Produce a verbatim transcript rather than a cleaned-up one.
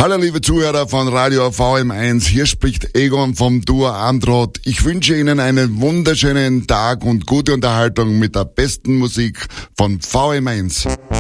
Hallo liebe Zuhörer von Radio V M eins, hier spricht Egon vom Duo Androth. Ich wünsche Ihnen einen wunderschönen Tag und gute Unterhaltung mit der besten Musik von V M eins.